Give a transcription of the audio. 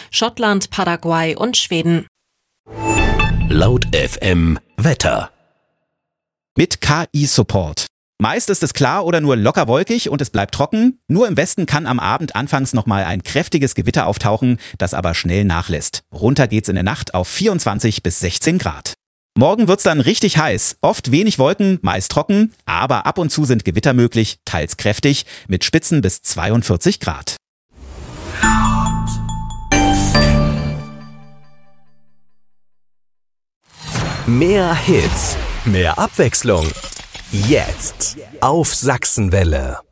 Schottland, Paraguay und Schweden. Laut FM Wetter. Mit KI-Support. Meist ist es klar oder nur locker wolkig und es bleibt trocken. Nur im Westen kann am Abend anfangs nochmal ein kräftiges Gewitter auftauchen, das aber schnell nachlässt. Runter geht's in der Nacht auf 24 bis 16 Grad. Morgen wird's dann richtig heiß. Oft wenig Wolken, meist trocken, aber ab und zu sind Gewitter möglich, teils kräftig, mit Spitzen bis 42 Grad. Mehr Hits, mehr Abwechslung. Jetzt auf Sachsenwelle.